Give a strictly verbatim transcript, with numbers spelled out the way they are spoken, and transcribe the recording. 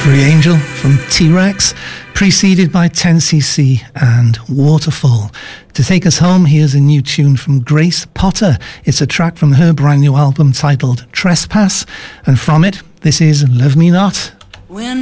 Free Angel from T-Rex, preceded by ten C C and Waterfall. To take us home, here's a new tune from Grace Potter. It's a track from her brand new album titled Trespass, and from it, this is Love Me Not. When